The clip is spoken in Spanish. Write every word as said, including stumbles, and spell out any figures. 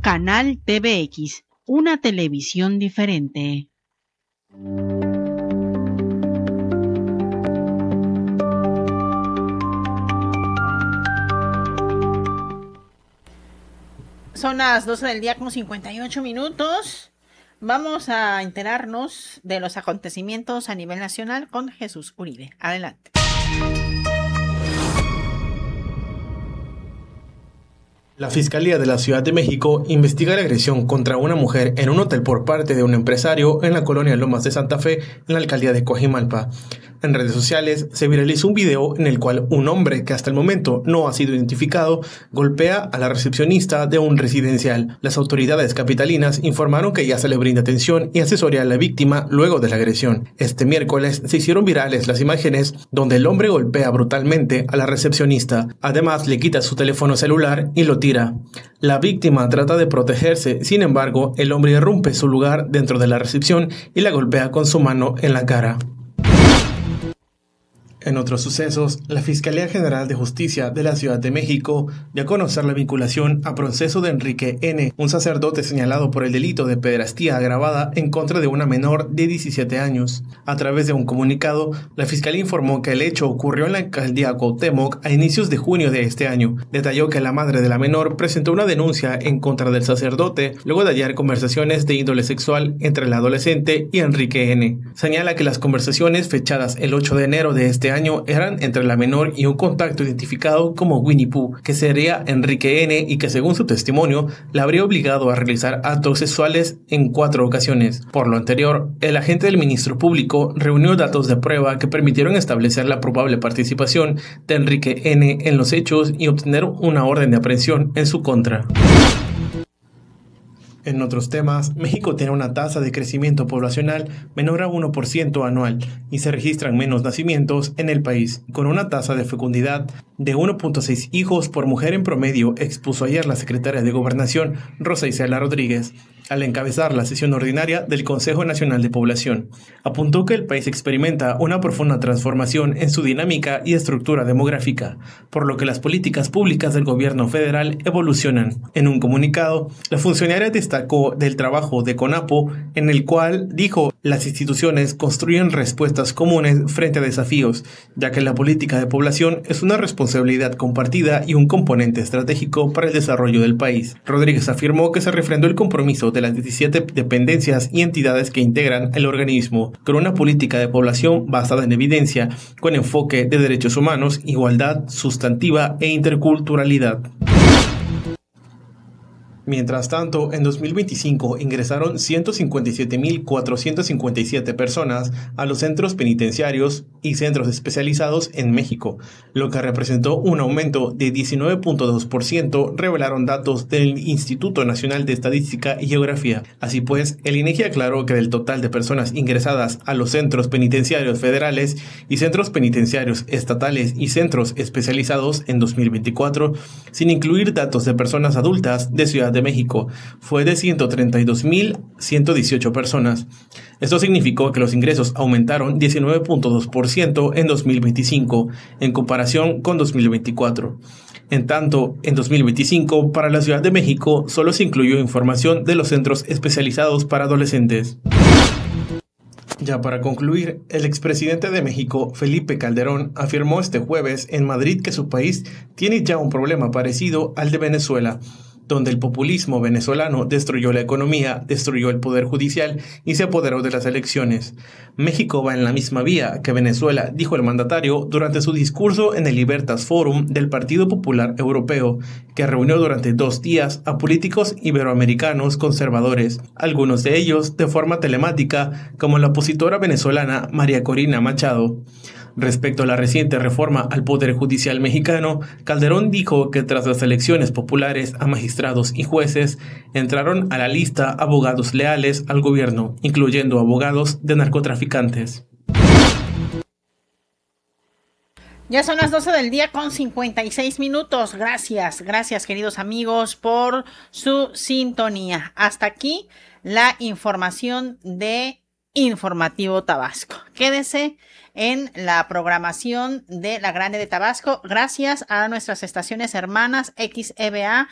Canal T V X, una televisión diferente. Son las doce del día con cincuenta y ocho minutos. Vamos a enterarnos de los acontecimientos a nivel nacional con Jesús Uribe. Adelante. La Fiscalía de la Ciudad de México investiga la agresión contra una mujer en un hotel por parte de un empresario en la colonia Lomas de Santa Fe, en la alcaldía de Coajimalpa. En redes sociales se viralizó un video en el cual un hombre que hasta el momento no ha sido identificado golpea a la recepcionista de un residencial. Las autoridades capitalinas informaron que ya se le brinda atención y asesoría a la víctima luego de la agresión. Este miércoles se hicieron virales las imágenes donde el hombre golpea brutalmente a la recepcionista. Además, le quita su teléfono celular y lo tira. La víctima trata de protegerse, sin embargo, el hombre irrumpe su lugar dentro de la recepción y la golpea con su mano en la cara. En otros sucesos, la Fiscalía General de Justicia de la Ciudad de México dio a conocer la vinculación a proceso de Enrique N., un sacerdote señalado por el delito de pederastía agravada en contra de una menor de diecisiete años. A través de un comunicado, la Fiscalía informó que el hecho ocurrió en la alcaldía Cuauhtémoc a inicios de junio de este año. Detalló que la madre de la menor presentó una denuncia en contra del sacerdote luego de hallar conversaciones de índole sexual entre la adolescente y Enrique N. Señala que las conversaciones fechadas el ocho de enero de este año año eran entre la menor y un contacto identificado como Winnie Pooh, que sería Enrique N. y que según su testimonio la habría obligado a realizar actos sexuales en cuatro ocasiones. Por lo anterior, el agente del Ministerio Público reunió datos de prueba que permitieron establecer la probable participación de Enrique N. en los hechos y obtener una orden de aprehensión en su contra. En otros temas, México tiene una tasa de crecimiento poblacional menor a uno por ciento anual y se registran menos nacimientos en el país, con una tasa de fecundidad de uno punto seis hijos por mujer en promedio, expuso ayer la secretaria de Gobernación, Rosa Isela Rodríguez, al encabezar la sesión ordinaria del Consejo Nacional de Población. Apuntó que el país experimenta una profunda transformación en su dinámica y estructura demográfica, por lo que las políticas públicas del gobierno federal evolucionan. En un comunicado, la funcionaria destacó del trabajo de CONAPO, en el cual dijo: las instituciones construyen respuestas comunes frente a desafíos, ya que la política de población es una responsabilidad compartida y un componente estratégico para el desarrollo del país. Rodríguez afirmó que se refrendó el compromiso de las diecisiete dependencias y entidades que integran el organismo, con una política de población basada en evidencia, con enfoque de derechos humanos, igualdad sustantiva e interculturalidad. Mientras tanto, en dos mil veinticinco ingresaron ciento cincuenta y siete mil cuatrocientas cincuenta y siete personas a los centros penitenciarios y centros especializados en México, lo que representó un aumento de diecinueve punto dos por ciento, revelaron datos del Instituto Nacional de Estadística y Geografía. Así pues, el INEGI aclaró que del total de personas ingresadas a los centros penitenciarios federales y centros penitenciarios estatales y centros especializados en dos mil veinticuatro, sin incluir datos de personas adultas de Ciudad de México, fue de ciento treinta y dos mil ciento dieciocho personas. Esto significó que los ingresos aumentaron diecinueve punto dos por ciento en dos mil veinticinco en comparación con dos mil veinticuatro. En tanto, en dos mil veinticinco, para la Ciudad de México solo se incluyó información de los centros especializados para adolescentes. Ya para concluir, el expresidente de México, Felipe Calderón, afirmó este jueves en Madrid que su país tiene ya un problema parecido al de Venezuela, donde el populismo venezolano destruyó la economía, destruyó el poder judicial y se apoderó de las elecciones. México va en la misma vía que Venezuela, dijo el mandatario durante su discurso en el Libertas Forum del Partido Popular Europeo, que reunió durante dos días a políticos iberoamericanos conservadores, algunos de ellos de forma telemática, como la opositora venezolana María Corina Machado. Respecto a la reciente reforma al Poder Judicial mexicano, Calderón dijo que tras las elecciones populares a magistrados y jueces, entraron a la lista abogados leales al gobierno, incluyendo abogados de narcotraficantes. Ya son las doce del día con cincuenta y seis minutos. Gracias, gracias queridos amigos por su sintonía. Hasta aquí la información de Informativo Tabasco. Quédese en la programación de La Grande de Tabasco. Gracias a nuestras estaciones hermanas X E B A